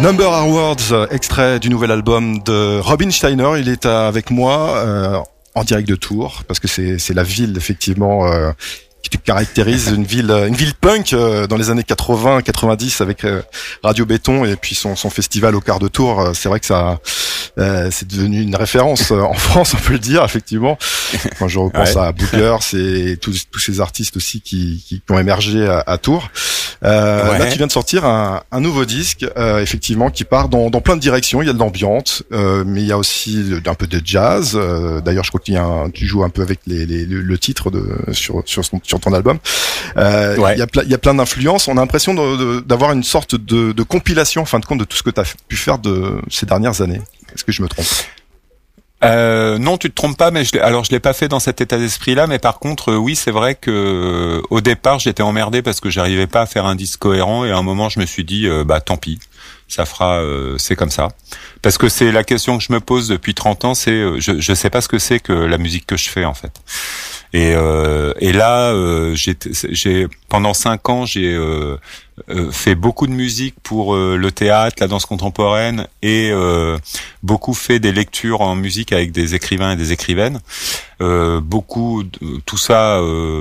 Number Awards, extrait du nouvel album de Robin Steiner. Il est avec moi en direct de Tours parce que c'est la ville effectivement qui caractérise une ville punk dans les années 80-90 avec Radio Béton et puis son festival au quart de tour. C'est vrai que ça c'est devenu une référence en France, on peut le dire effectivement. Quand je repense à Boogers et tous ces artistes aussi qui ont émergé à Tours. Là, tu viens de sortir un nouveau disque, effectivement, qui part dans plein de directions. Il y a de l'ambiance, mais il y a aussi un peu de jazz. D'ailleurs, je crois qu'il y a tu joues un peu avec le titre sur ton album. Il y a plein d'influences. On a l'impression d'avoir une sorte de compilation, en fin de compte, de tout ce que tu as pu faire de ces dernières années. Est-ce que je me trompe? Non, tu te trompes pas, mais je l'ai pas fait dans cet état d'esprit-là, mais par contre, oui, c'est vrai que au départ, j'étais emmerdé parce que j'arrivais pas à faire un disque cohérent, et à un moment, je me suis dit, tant pis, ça fera, c'est comme ça. Parce que c'est la question que je me pose depuis 30 ans, c'est, je sais pas ce que c'est que la musique que je fais, en fait. Et là, j'ai pendant 5 ans, j'ai fait beaucoup de musique pour le théâtre, la danse contemporaine, et beaucoup fait des lectures en musique avec des écrivains et des écrivaines. Beaucoup tout ça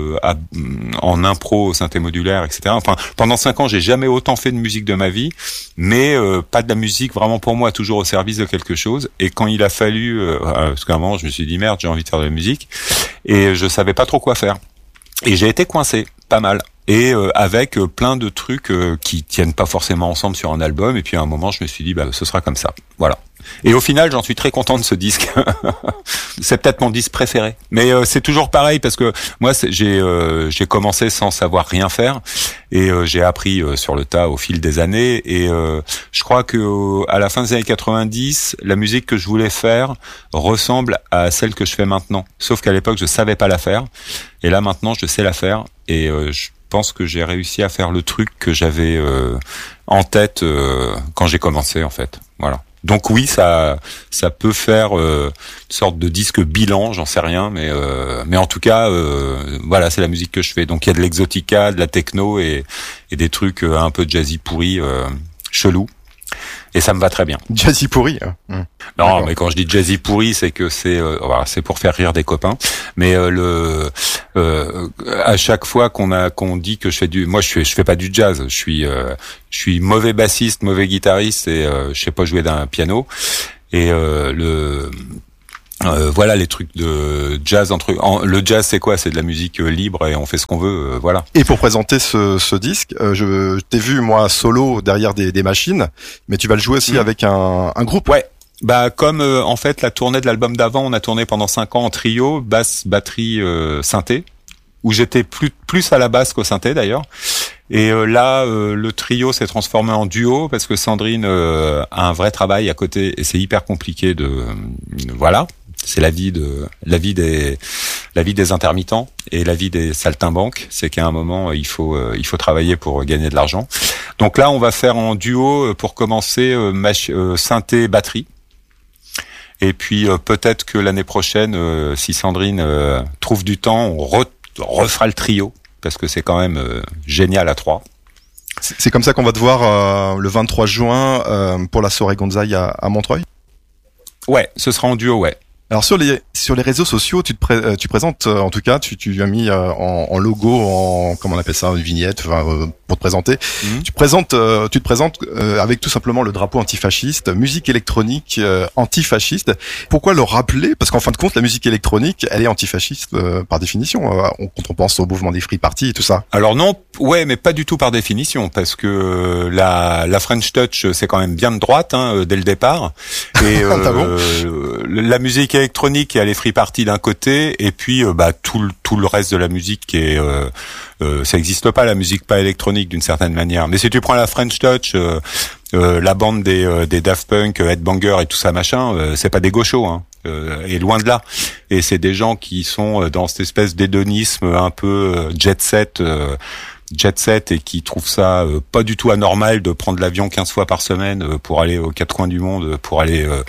en impro, synthé modulaire, etc. Enfin, pendant 5 ans, j'ai jamais autant fait de musique de ma vie, mais pas de la musique vraiment pour moi, toujours au service de quelque chose. Et quand il a fallu, parce qu'à un moment, je me suis dit merde, j'ai envie de faire de la musique, et je savais pas trop quoi faire. Et j'ai été coincé, pas mal. Et avec plein de trucs qui tiennent pas forcément ensemble sur un album. Et puis à un moment, je me suis dit, ce sera comme ça. Voilà. Et au final, j'en suis très content de ce disque. C'est peut-être mon disque préféré. Mais c'est toujours pareil parce que moi, j'ai commencé sans savoir rien faire. Et j'ai appris sur le tas au fil des années. Et je crois que à la fin des années 90, la musique que je voulais faire ressemble à celle que je fais maintenant. Sauf qu'à l'époque, je savais pas la faire. Et là, maintenant, je sais la faire. Et je pense que j'ai réussi à faire le truc que j'avais en tête quand j'ai commencé, en fait. Voilà. Donc oui, ça peut faire une sorte de disque bilan, j'en sais rien, mais en tout cas, voilà, c'est la musique que je fais. Donc il y a de l'exotica, de la techno et des trucs un peu jazzy pourris, chelous. Et ça me va très bien. Jazzy pourri. Non, d'accord. Mais quand je dis jazzy pourri, c'est que c'est pour faire rire des copains. Mais à chaque fois qu'on dit que je fais moi je fais pas du jazz. Je suis mauvais bassiste, mauvais guitariste et je sais pas jouer d'un piano. Et voilà les trucs de jazz le jazz c'est quoi? C'est de la musique libre et on fait ce qu'on veut, voilà. Et pour présenter ce disque, je t'ai vu moi solo derrière des machines, mais tu vas le jouer aussi avec un groupe. Ouais. Comme en fait la tournée de l'album d'avant, on a tourné pendant 5 ans en trio, basse, batterie, synthé, où j'étais plus à la basse qu'au synthé d'ailleurs. Et là, le trio s'est transformé en duo parce que Sandrine a un vrai travail à côté et c'est hyper compliqué voilà. C'est la vie des intermittents et la vie des saltimbanques. C'est qu'à un moment, il faut travailler pour gagner de l'argent. Donc là, on va faire en duo pour commencer synthé batterie. Et puis peut-être que l'année prochaine, si Sandrine trouve du temps, on refera le trio parce que c'est quand même génial à 3. C'est comme ça qu'on va te voir le 23 juin pour la soirée Gonzaï à Montreuil. Ouais, ce sera en duo, ouais. Alors sur les réseaux sociaux, tu présentes, en tout cas, tu as mis en logo, comment on appelle ça, une vignette, pour te présenter. Tu te présentes avec tout simplement le drapeau antifasciste, musique électronique antifasciste. Pourquoi le rappeler? Parce qu'en fin de compte, la musique électronique, elle est antifasciste par définition. Quand on pense au mouvement des Free Party et tout ça. Alors non, ouais, mais pas du tout par définition, parce que la French Touch, c'est quand même bien de droite dès le départ. Et la musique électronique, il y a les Free Party d'un côté, et puis tout le reste de la musique qui est ça existe pas, la musique pas électronique d'une certaine manière. Mais si tu prends la French Touch, la bande des Daft Punk, Headbanger et tout ça machin, c'est pas des gauchos, et loin de là. Et c'est des gens qui sont dans cette espèce d'hédonisme un peu jet set et qui trouvent ça pas du tout anormal de prendre l'avion 15 fois par semaine pour aller aux 4 coins du monde, pour aller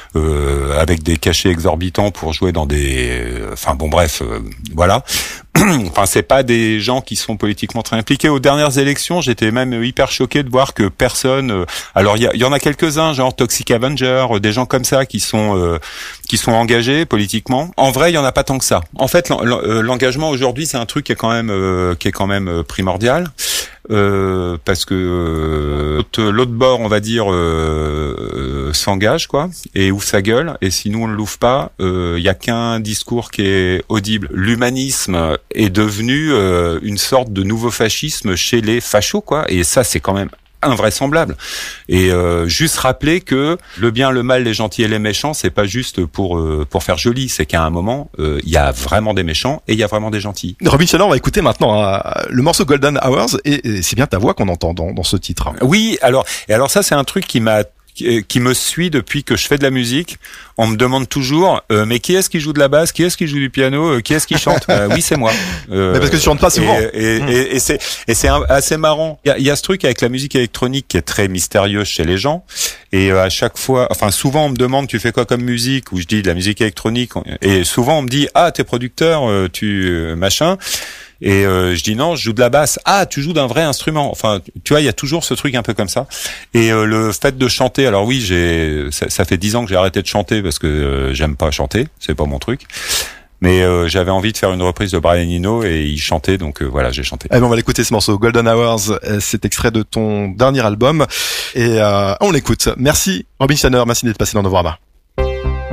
avec des cachets exorbitants pour jouer dans des, enfin bon bref, voilà. Enfin, c'est pas des gens qui sont politiquement très impliqués. Aux dernières élections, j'étais même hyper choqué de voir que personne. Alors, il y en a quelques-uns, genre Toxic Avenger, des gens comme ça qui sont engagés politiquement. En vrai, il y en a pas tant que ça. En fait, l'engagement aujourd'hui, c'est un truc qui est quand même primordial. Parce que l'autre bord, on va dire, s'engage, quoi, et ouvre sa gueule. Et si nous on ne l'ouvre pas, il y a qu'un discours qui est audible. L'humanisme est devenu une sorte de nouveau fascisme chez les fachos, quoi. Et ça, c'est quand même invraisemblable. Et juste rappeler que le bien, le mal, les gentils et les méchants, c'est pas juste pour faire joli, c'est qu'à un moment il y a vraiment des méchants et il y a vraiment des gentils. Robin Steiner, on va écouter maintenant le morceau Golden Hours et c'est bien ta voix qu'on entend dans ce titre. Oui, alors ça c'est un truc qui me suit depuis que je fais de la musique. On me demande toujours mais qui est-ce qui joue de la basse, qui est-ce qui joue du piano, qui est-ce qui chante. Oui, c'est moi. Mais parce que tu chantes pas souvent. Et c'est assez marrant. Il y a ce truc avec la musique électronique qui est très mystérieux chez les gens. Et à chaque fois, enfin souvent on me demande tu fais quoi comme musique, ou je dis de la musique électronique. Et souvent on me dit t'es producteur, machin. Et je dis non, je joue de la basse. Tu joues d'un vrai instrument. Enfin, tu vois, il y a toujours ce truc un peu comme ça. Et le fait de chanter, alors oui, ça fait 10 ans que j'ai arrêté de chanter parce que j'aime pas chanter, c'est pas mon truc. Mais j'avais envie de faire une reprise de Brian Eno et il chantait, donc voilà, j'ai chanté. On va l'écouter ce morceau, Golden Hours. C'est extrait de ton dernier album et on l'écoute. Merci Robin Steiner, merci d'être passé dans Novorama.